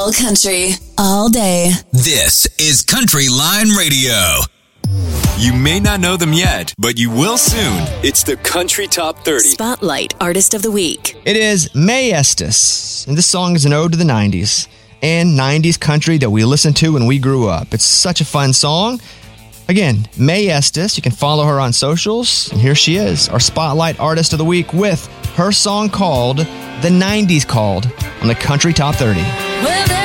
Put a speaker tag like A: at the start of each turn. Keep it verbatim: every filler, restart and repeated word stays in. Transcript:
A: All country, all day.
B: This is Country Line Radio. You may not know them yet, but you will soon. It's the Country Top thirty.
A: Spotlight Artist of the Week.
C: It is Mae Estes, and this song is an ode to the nineties and nineties country that we listened to when we grew up. It's such a fun song. Again, Mae Estes, you can follow her on socials, and here she is, our Spotlight Artist of the Week with her song called The nineties Called on the Country Top thirty.
D: Well,